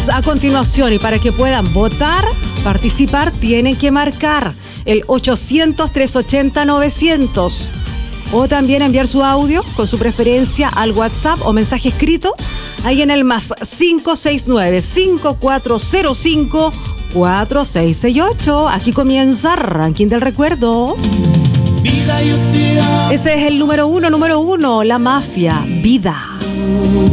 a continuación y para que puedan votar, participar, tienen que marcar el 800-380-900 o también enviar su audio con su preferencia al WhatsApp o mensaje escrito ahí en el más 569-5405-4668. Aquí comienza Ranking del Recuerdo. Ese es el número uno, La Mafia, Vida.